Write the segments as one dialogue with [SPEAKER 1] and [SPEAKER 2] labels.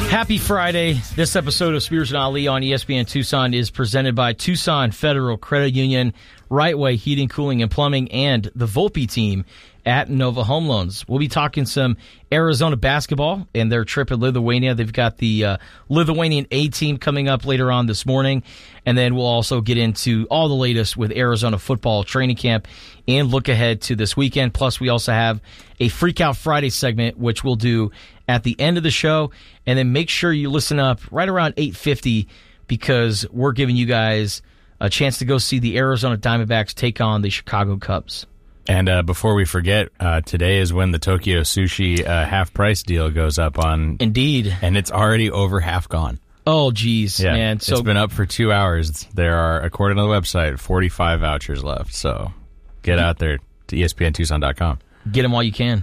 [SPEAKER 1] Happy Friday. This episode of Spears and Ali on ESPN Tucson is presented by Tucson Federal Credit Union, Right Way Heating, Cooling, and Plumbing, and the Volpe team at Nova Home Loans. We'll be talking some Arizona basketball and their trip at Lithuania. They've got the Lithuanian A team coming up later on this morning. And then we'll also get into all the latest with Arizona football training camp and look ahead to this weekend. Plus, we also have a Freak Out Friday segment, which we'll do at the end of the show. And then make sure you listen up right around 8:50 because we're giving you guys a chance to go see the Arizona Diamondbacks take on the Chicago Cubs.
[SPEAKER 2] And before we forget, today is when the Tokyo Sushi half-price deal goes up on.
[SPEAKER 1] Indeed.
[SPEAKER 2] And it's already over half gone.
[SPEAKER 1] Oh, geez,
[SPEAKER 2] yeah,
[SPEAKER 1] man.
[SPEAKER 2] So, it's been up for 2 hours. There are, according to the website, 45 vouchers left. So get out there to ESPNTucson.com.
[SPEAKER 1] Get them while you can.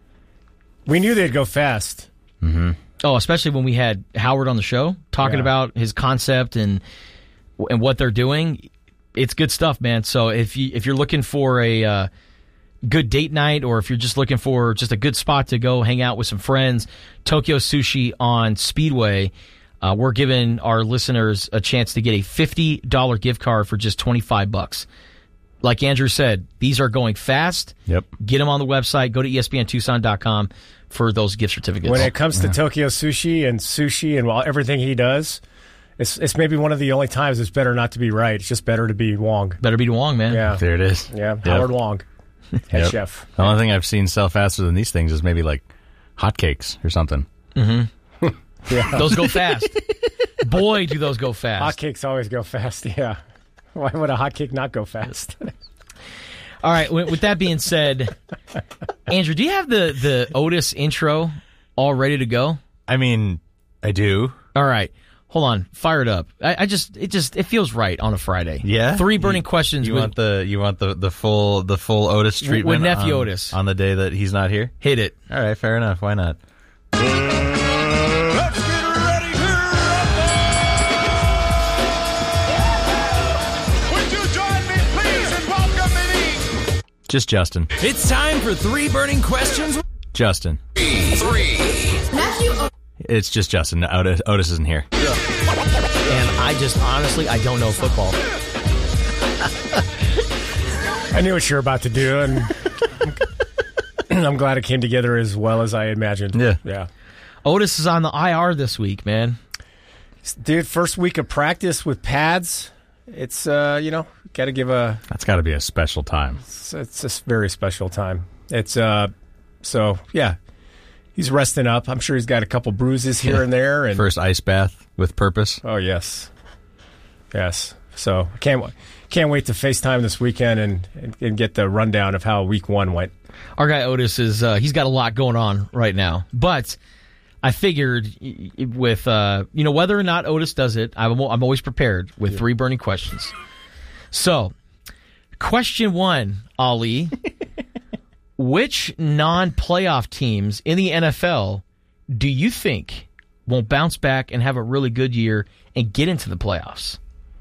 [SPEAKER 3] We knew they'd go fast.
[SPEAKER 2] Mm-hmm.
[SPEAKER 1] Oh, especially when we had Howard on the show talking about his concept and what they're doing. It's good stuff, man. So if you're looking for a good date night, or if you're just looking for just a good spot to go hang out with some friends, Tokyo Sushi on Speedway, we're giving our listeners a chance to get a $50 gift card for just $25. Like Andrew said, these are going fast.
[SPEAKER 2] Yep.
[SPEAKER 1] Get them on the website. Go to ESPNTucson.com for those gift certificates.
[SPEAKER 3] When it comes to Tokyo Sushi and everything he does, it's maybe one of the only times it's better not to be right. It's just better to be Wong.
[SPEAKER 1] Better be Wong, man.
[SPEAKER 3] Yeah.
[SPEAKER 2] There it is.
[SPEAKER 3] Yeah,
[SPEAKER 2] Yep.
[SPEAKER 3] Howard Wong, head chef.
[SPEAKER 2] The only thing I've seen sell faster than these things is maybe like hotcakes or something.
[SPEAKER 1] Mm-hmm.
[SPEAKER 3] Yeah.
[SPEAKER 1] Those go fast. Boy, do those go fast.
[SPEAKER 3] Hotcakes always go fast, yeah. Why would a hotcake not go fast?
[SPEAKER 1] All right, with that being said, Andrew, do you have the Otis intro all ready to go?
[SPEAKER 2] I mean, I do.
[SPEAKER 1] All right. Hold on, fire it up. It feels right on a Friday.
[SPEAKER 2] Yeah,
[SPEAKER 1] 3 burning questions.
[SPEAKER 2] You want the full Otis treatment
[SPEAKER 1] with nephew Otis
[SPEAKER 2] on the day that he's not here?
[SPEAKER 1] Hit it.
[SPEAKER 2] All right, fair enough. Why not?
[SPEAKER 4] Let's get ready to rumble! Would you join me, please, and welcome me?
[SPEAKER 2] Just Justin.
[SPEAKER 5] It's time for 3 burning questions.
[SPEAKER 2] Justin.
[SPEAKER 5] 3.
[SPEAKER 2] It's just Justin. Otis isn't here.
[SPEAKER 1] And I don't know football.
[SPEAKER 3] I knew what you were about to do, and I'm glad it came together as well as I imagined.
[SPEAKER 2] Yeah.
[SPEAKER 1] Otis is on the IR this week, man.
[SPEAKER 3] Dude, first week of practice with pads. It's, got to give
[SPEAKER 2] That's got to be a special time.
[SPEAKER 3] It's a very special time. It's, so, yeah. He's resting up. I'm sure he's got a couple bruises here and there. And
[SPEAKER 2] first ice bath with purpose.
[SPEAKER 3] Oh, yes. Yes. So can't wait to FaceTime this weekend and get the rundown of how week 1 went.
[SPEAKER 1] Our guy Otis he's got a lot going on right now. But I figured with, whether or not Otis does it, I'm always prepared with 3 burning questions. So, question 1, Ali. Which non-playoff teams in the NFL do you think won't bounce back and have a really good year and get into the playoffs?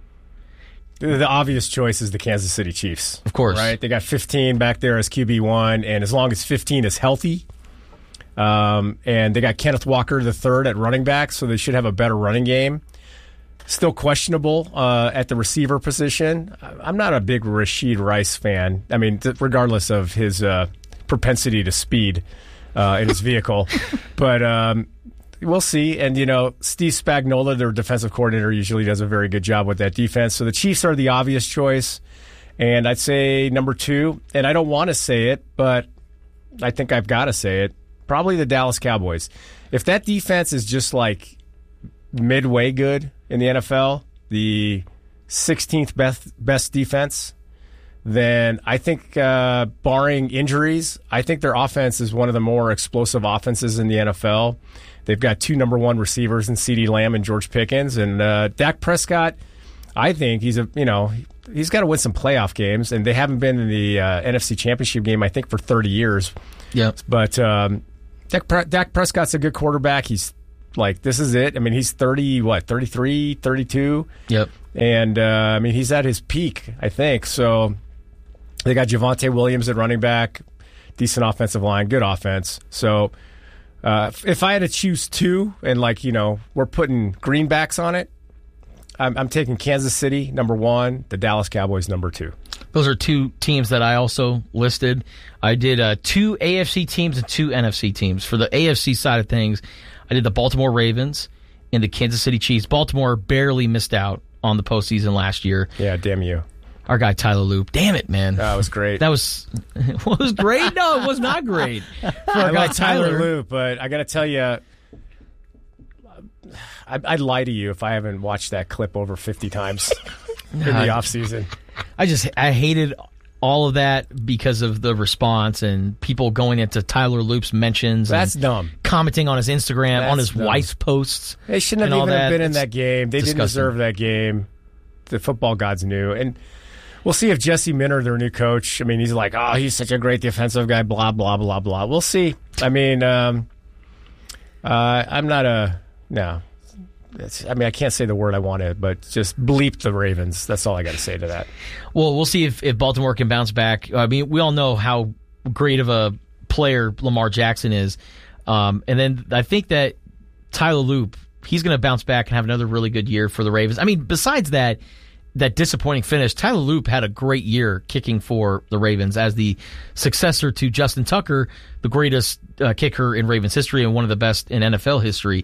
[SPEAKER 3] The obvious choice is the Kansas City Chiefs.
[SPEAKER 1] Of course.
[SPEAKER 3] Right? They got 15 back there as QB1, and as long as 15 is healthy, and they got Kenneth Walker III at running back, so they should have a better running game. Still questionable at the receiver position. I'm not a big Rashid Rice fan. I mean, regardless of his propensity to speed in his vehicle. But we'll see. And, Steve Spagnuolo, their defensive coordinator, usually does a very good job with that defense. So the Chiefs are the obvious choice. And I'd say number 2, and I don't want to say it, but I think I've got to say it, probably the Dallas Cowboys. If that defense is just like midway good in the NFL, the 16th best defense, then I think, barring injuries, I think their offense is one of the more explosive offenses in the NFL. They've got 2 number 1 receivers in CeeDee Lamb and George Pickens. And Dak Prescott, I think he's got to win some playoff games, and they haven't been in the NFC Championship game, I think, for 30 years.
[SPEAKER 1] Yeah.
[SPEAKER 3] But Dak Prescott's a good quarterback. He's like, this is it. I mean, he's 33, 32?
[SPEAKER 1] Yep.
[SPEAKER 3] And, he's at his peak, I think. So they got Javonte Williams at running back, decent offensive line, good offense. So If I had to choose two, and we're putting greenbacks on it, I'm taking Kansas City number 1, the Dallas Cowboys number 2.
[SPEAKER 1] Those are two teams that I also listed. I did 2 AFC teams and 2 NFC teams. For the AFC side of things, I did the Baltimore Ravens and the Kansas City Chiefs. Baltimore barely missed out on the postseason last year.
[SPEAKER 3] Yeah, damn you.
[SPEAKER 1] Our guy Tyler Loop. Damn it, man.
[SPEAKER 3] That was great.
[SPEAKER 1] That was great? No, it was not great. For our guy
[SPEAKER 3] like Tyler Loop, but I got to tell you, I'd lie to you if I haven't watched that clip over 50 times in the offseason.
[SPEAKER 1] I hated all of that because of the response and people going into Tyler Loop's mentions.
[SPEAKER 3] That's
[SPEAKER 1] and
[SPEAKER 3] dumb.
[SPEAKER 1] Commenting on his Instagram, on his wife's posts.
[SPEAKER 3] They shouldn't have even been in that game. They didn't deserve that game. The football gods knew. And we'll see if Jesse Minter, their new coach, he's like, oh, he's such a great defensive guy, blah, blah, blah, blah. We'll see. I'm not a... No. I can't say the word I wanted, but just bleep the Ravens. That's all I got to say to that.
[SPEAKER 1] Well, we'll see if Baltimore can bounce back. We all know how great of a player Lamar Jackson is. And then I think that Tyler Loop, he's going to bounce back and have another really good year for the Ravens. Besides that disappointing finish, Tyler Loop had a great year kicking for the Ravens as the successor to Justin Tucker, the greatest kicker in Ravens history and one of the best in NFL history.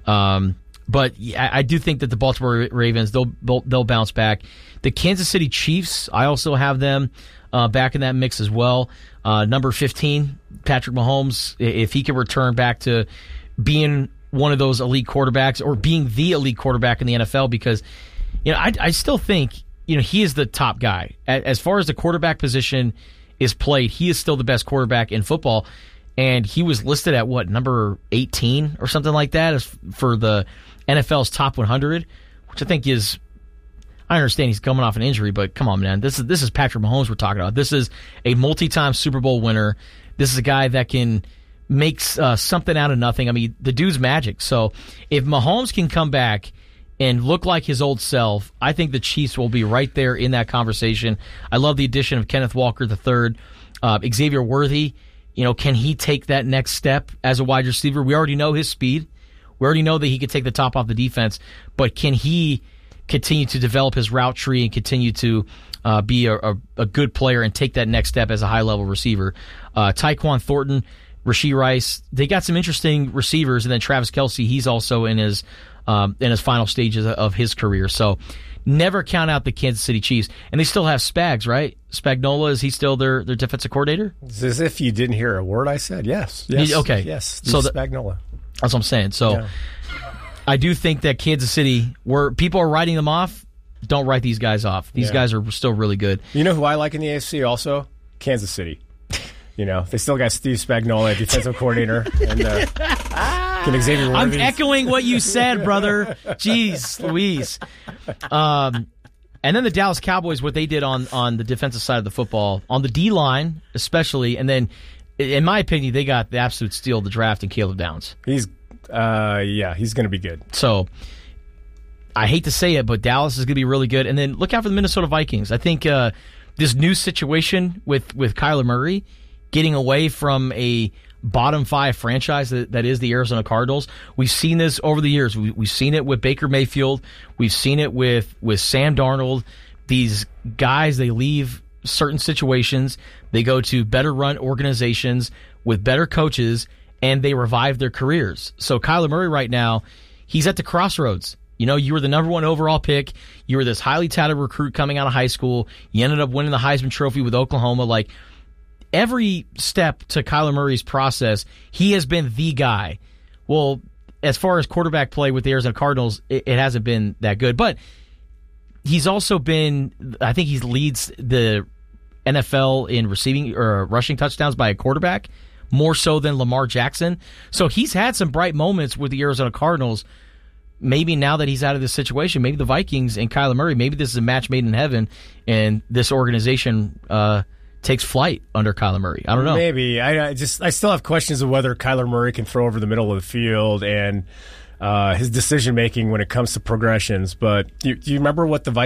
[SPEAKER 1] But I do think that the Baltimore Ravens, they'll bounce back. The Kansas City Chiefs, I also have them back in that mix as well. Number 15, Patrick Mahomes, if he can return back to being one of those elite quarterbacks or being the elite quarterback in the NFL, because I still think he is the top guy. As far as the quarterback position is played, he is still the best quarterback in football. And he was listed at number 18 or something like that as for the NFL's top 100, which I think is, I understand he's coming off an injury, but come on, man. This is Patrick Mahomes we're talking about. This is a multi-time Super Bowl winner. This is a guy that can make something out of nothing. The dude's magic. So if Mahomes can come back and look like his old self, I think the Chiefs will be right there in that conversation. I love the addition of Kenneth Walker III. Xavier Worthy, can he take that next step as a wide receiver? We already know his speed. We already know that he could take the top off the defense, but can he continue to develop his route tree and continue to be a good player and take that next step as a high-level receiver? Tyquan Thornton, Rashee Rice, they got some interesting receivers, and then Travis Kelce, he's also in his final stages of his career. So never count out the Kansas City Chiefs. And they still have Spags, right? Spagnuolo, is he still their defensive coordinator?
[SPEAKER 3] It's as if you didn't hear a word I said. Yes.
[SPEAKER 1] Okay.
[SPEAKER 3] Yes.
[SPEAKER 1] So
[SPEAKER 3] Spagnuolo.
[SPEAKER 1] That's what I'm saying. So yeah. I do think that Kansas City, where people are writing them off, don't write these guys off. These guys are still really good.
[SPEAKER 3] You know who I like in the AFC also? Kansas City. They still got Steve Spagnuolo, defensive coordinator, and Xavier Worthy.
[SPEAKER 1] I'm echoing what you said, brother. Jeez, Louise. And then the Dallas Cowboys, what they did on the defensive side of the football, on the D-line especially, and then, in my opinion, they got the absolute steal of the draft in Caleb Downs.
[SPEAKER 3] He's going to be good.
[SPEAKER 1] So, I hate to say it, but Dallas is going to be really good. And then look out for the Minnesota Vikings. I think this new situation with Kyler Murray getting away from a bottom 5 franchise that is the Arizona Cardinals. We've seen this over the years. We've seen it with Baker Mayfield. We've seen it with Sam Darnold. These guys, they leave certain situations. They go to better run organizations with better coaches, and they revive their careers. So Kyler Murray right now, he's at the crossroads. You were the number 1 overall pick. You were this highly touted recruit coming out of high school. You ended up winning the Heisman Trophy with Oklahoma. Every step to Kyler Murray's process, he has been the guy. Well, as far as quarterback play with the Arizona Cardinals, it hasn't been that good. But he's also been, I think he leads the NFL in receiving or rushing touchdowns by a quarterback, more so than Lamar Jackson. So he's had some bright moments with the Arizona Cardinals. Maybe now that he's out of this situation, maybe the Vikings and Kyler Murray, maybe this is a match made in heaven, and this organization takes flight under Kyler Murray. I don't know.
[SPEAKER 3] Maybe. I still have questions of whether Kyler Murray can throw over the middle of the field and his decision making when it comes to progressions. But do you remember what the Vikings